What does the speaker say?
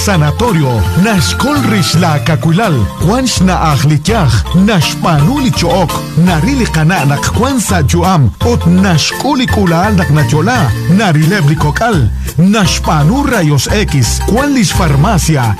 sanatorio, nashkolrish la kakulal, kwans na akhlityach, nashpanuli chook, narili kana nakwansa juam, ot nashkuli kulal naknachola, narilebli kokal, nashpanu rayos X, kwalis farmacia,